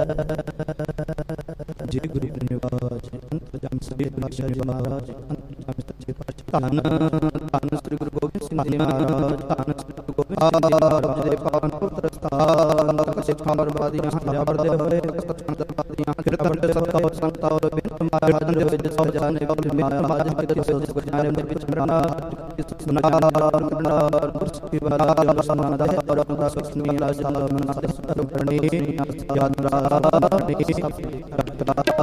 ਜੇ ਗੁਰੂ ਨਿਵਾਜ ਅੰਤ ਜਮ ਸਭੇ ਪਾਤਸ਼ਾਹ ਜੀ ਮਹਾਰਾਜ ਅੰਤ ਜਮ ਸੱਚੇ ਪਾਤਸ਼ਾਹ ਧੰਨ ਧੰਨ ਸ੍ਰੀ ਗੁਰੂ ਗੋਬਿੰਦ ਸਿੰਘ ਜੀ ਮਹਾਰਾਜ ਧੰਨ ਸ੍ਰੀ ਗੁਰੂ ਗੋਬਿੰਦ ਸਿੰਘ ਜੀ ਮਹਾਰਾਜ ਦੇ ਪਾਵਨ ਪੁੱਤਰ ਸਥਾਨ ਕਸੇ ਖਾਮਰ ਬਾਦੀਆਂ ਹਜ਼ਾਰ ਦੇ ਹੋਏ ਸਤਸੰਗ ਦਰਬਾਰੀਆਂ ਕਿਰਤਨ ਦੇ ਸਤਿ ਸੰਤ ਔਰ ਬਿੰਦ ਮਾਰਨ ਦੇ ਵਿੱਚ ਸਭ ਜਾਣੇ ਬੋਲ ਮੇਰਾ ਮਾਜ ਦੇ ਸੋਚ ਗੁਜਾਰੇ ਦੇ ਵਿੱਚ ਮਰਨਾ ਇਸ ਸੁਨਾਰ ਗੁਰਸਿੱਖੀ ਵਾਲਾ ਸਮਾਨ ਦਾ ਔਰ ਦਾ ਸੁਖਨੀ ਰਾਜ ਦਾ ਮਨ ਸਤਿ ਸੁਤਰ ਬਣੀ ਯਾਦ ਰਾਣੀ